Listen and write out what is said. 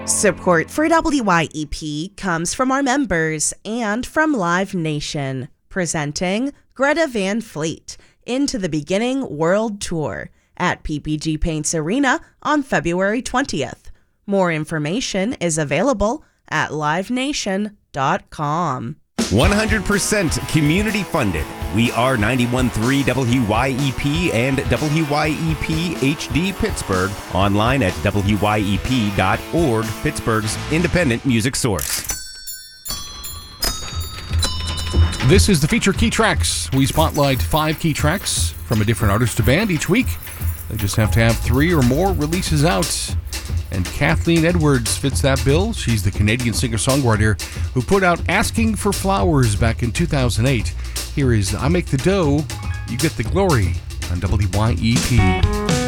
Support for WYEP comes from our members and from Live Nation, presenting Greta Van Fleet Into the Beginning World Tour at PPG Paints Arena on February 20th. More information is available at livenation.com. 100% community funded. We are 91.3 WYEP and WYEP HD Pittsburgh. Online at WYEP.org, Pittsburgh's independent music source. This is the feature Key Tracks. We spotlight 5 key tracks from a different artist or band each week. They just have to have 3 or more releases out. And Kathleen Edwards fits that bill. She's the Canadian singer-songwriter who put out Asking for Flowers back in 2008. Here is I Make the Dough, You Get the Glory on WYEP.